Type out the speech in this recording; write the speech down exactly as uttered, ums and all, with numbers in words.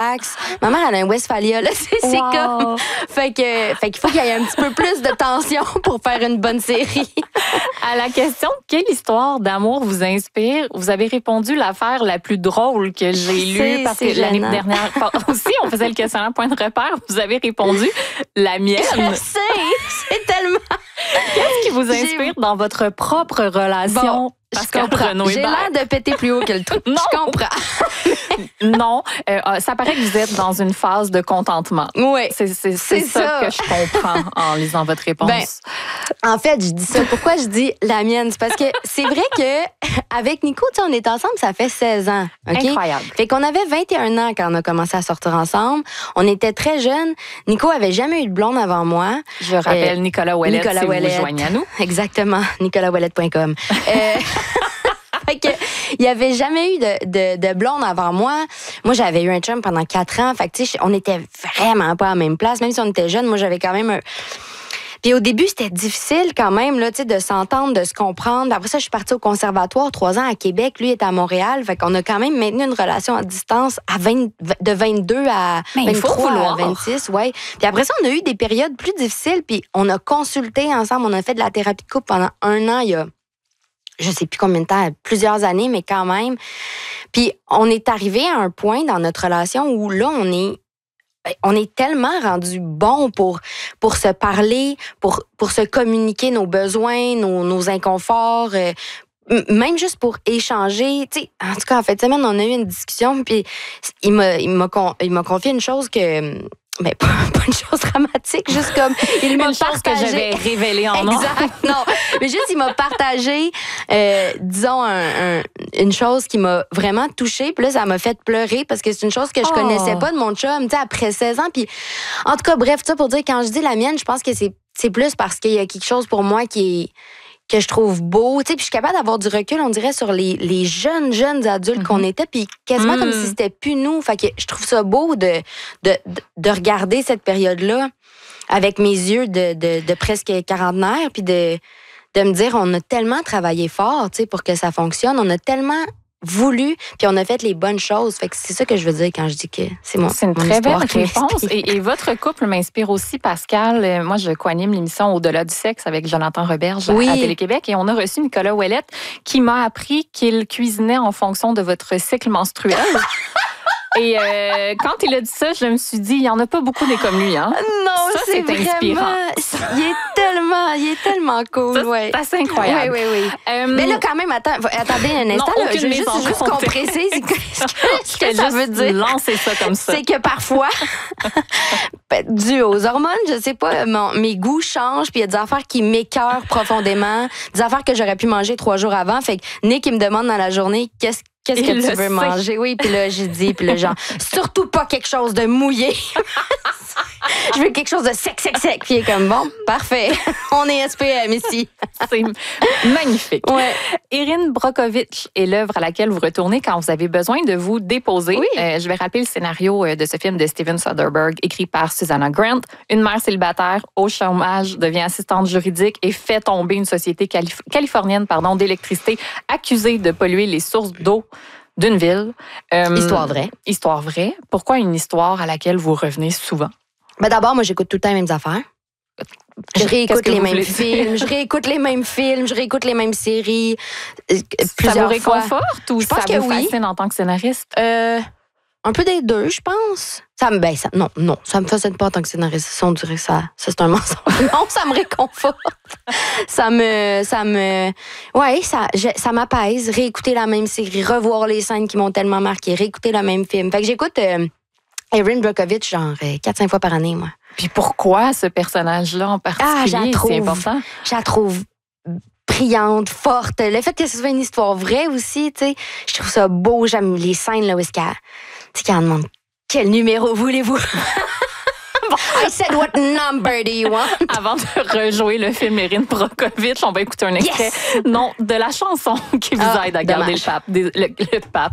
relax. Ma mère, elle a un Westphalia, là, c'est, c'est Wow. comme... Fait que, fait qu'il faut qu'il y ait un petit peu plus de tension pour faire une bonne série. À la question « Quelle histoire d'amour vous inspire ?» vous avez répondu l'affaire la plus drôle que j'ai lue C'est- parce c'est que l'année gênant. dernière aussi, on faisait le questionnaire point de repère. Vous avez répondu la mienne. Je sais, c'est tellement... Qu'est-ce qui vous J'ai- inspire dans votre propre relation? Bon, je Pascal comprends. Renaud J'ai Hébert? l'air de péter plus haut que le trou. Non. Je comprends. Non, euh, ça paraît que vous êtes dans une phase de contentement. Oui. C'est, c'est, c'est C'est ça, ça. que je comprends en lisant votre réponse. Ben, En fait, je dis ça. Pourquoi je dis la mienne? C'est parce que c'est vrai que avec Nico, tu sais, on est ensemble, ça fait seize ans. OK? Incroyable. Fait qu'on avait vingt et un ans quand on a commencé à sortir ensemble. On était très jeunes. Nico avait jamais eu de blonde avant moi. Je rappelle Euh, Nicolas Ouellet, Nicolas si Ouellet. vous vous joignez à nous. Exactement. nicolas ouellet point com. Euh, Fait que, il n'y avait jamais eu de, de, de blonde avant moi. Moi, j'avais eu un chum pendant quatre ans. Fait que, tu sais, on était vraiment pas à la même place. Même si on était jeunes, moi, j'avais quand même un... Puis au début, c'était difficile quand même là, tu sais, de s'entendre, de se comprendre. Puis après ça, je suis partie au conservatoire, trois ans à Québec. Lui est à Montréal. Fait qu'on a quand même maintenu une relation à distance à vingt, de vingt-deux à Mais il faut vingt-trois vouloir. à vingt-six. Ouais. Puis après ça, on a eu des périodes plus difficiles. Puis on a consulté ensemble. On a fait de la thérapie de couple pendant un an. Il y a je sais plus combien de temps, plusieurs années, mais quand même. Puis on est arrivé à un point dans notre relation où là, on est on est tellement rendu bon pour, pour se parler, pour, pour se communiquer nos besoins, nos, nos inconforts, euh, m- même juste pour échanger. Tu sais, en tout cas, en fait, semaine, on a eu une discussion, puis il m'a, il m'a, con- il m'a confié une chose que... Ben, pas, pas une chose dramatique, juste comme il m'a Une chose que partagé. j'avais révélée en nom. Exact, non. Mais juste, il m'a partagé, euh, disons, un, un, une chose qui m'a vraiment touchée. Puis là, ça m'a fait pleurer parce que c'est une chose que je Oh. connaissais pas de mon chum, tu sais, après seize ans. Puis, en tout cas, bref, ça pour dire, quand je dis la mienne, je pense que c'est, c'est plus parce qu'il y a quelque chose pour moi qui est que je trouve beau, tu sais, puis je suis capable d'avoir du recul, on dirait, sur les, les jeunes, jeunes adultes Mm-hmm. qu'on était, puis quasiment Mm. comme si c'était plus nous. Fait que je trouve ça beau de, de, de, de regarder cette période-là avec mes yeux de, de, de presque quarantenaire, puis de, de me dire, on a tellement travaillé fort, tu sais, pour que ça fonctionne, on a tellement voulu, puis on a fait les bonnes choses. Fait que c'est ça que je veux dire quand je dis que c'est mon C'est une mon très belle histoire qui réponse. m'inspire. Et, et votre couple m'inspire aussi, Pascal. Euh, Moi, je co-anime l'émission Au-delà du sexe avec Jonathan Roberge à- Oui. à Télé-Québec. Et on a reçu Nicolas Ouellet qui m'a appris qu'il cuisinait en fonction de votre cycle menstruel. Et euh, quand il a dit ça, je me suis dit, il n'y en a pas beaucoup des comme lui. Hein? Non, Ça, c'est c'est inspirant. vraiment... Il est tellement, il est tellement cool, Ça, ouais. c'est assez incroyable. Oui, oui, oui. Euh, Mais là, quand même, attends, attendez un instant. Non, là, aucune je veux mise juste, en juste qu'on contexte. précise ce que, ce que- ce je que fais ça juste veut dire. lancer ça comme ça. C'est que parfois, ben, dû aux hormones, je sais pas, mon- mes goûts changent, puis il y a des affaires qui m'écœurent profondément, des affaires que j'aurais pu manger trois jours avant. Fait que Nick, il me demande dans la journée, qu'est-ce Qu'est-ce Il que le tu veux sait. manger? Oui, puis là, j'ai dit, puis là, genre, surtout pas quelque chose de mouillé. Je veux quelque chose de sec, sec, sec. Puis il est comme, bon, parfait. On est S P M ici. C'est magnifique. Ouais. Erin Brockovich est l'œuvre à laquelle vous retournez quand vous avez besoin de vous déposer. Oui. Euh, je vais rappeler le scénario euh, de ce film de Steven Soderbergh, écrit par Susanna Grant. Une mère célibataire au chômage devient assistante juridique et fait tomber une société calif- californienne pardon, d'électricité accusée de polluer les sources d'eau d'une ville. Euh, Histoire vraie. Histoire vraie. Pourquoi une histoire à laquelle vous revenez souvent? Ben d'abord, moi, j'écoute tout le temps les mêmes affaires. Je Qu'est-ce réécoute que les vous mêmes voulez dire? films, je réécoute les mêmes films, je réécoute les mêmes séries. euh, Ça vous Plusieurs fois. réconforte ou Je pense ça que vous oui. fascine en tant que scénariste? Euh, un peu des deux, je pense. Ça me, ben, ça, non, non, ça me fascine pas en tant que scénariste. Ça, on dirait que ça, ça c'est un mensonge. Non, ça me réconforte. Ça me, ça me, ouais, ça, je- ça m'apaise. Réécouter la même série, revoir les scènes qui m'ont tellement marqué, réécouter le même film. Fait que j'écoute euh, Erin Brockovich genre quatre cinq fois par année, moi. Puis pourquoi ce personnage-là en Ah, je particulier? la trouve. C'est important. Je la trouve brillante, forte. Le fait que ce soit une histoire vraie aussi, tu sais, je trouve ça beau. J'aime les scènes là où est-ce qu'elle, tu sais, qu'elle demande quel numéro voulez-vous? I said, what number do you want? Avant de rejouer le film Erin Brockovich, on va écouter un extrait Yes! non, de la chanson qui vous Ah, aide à garder dommage. le pape. Des- Le, le pape.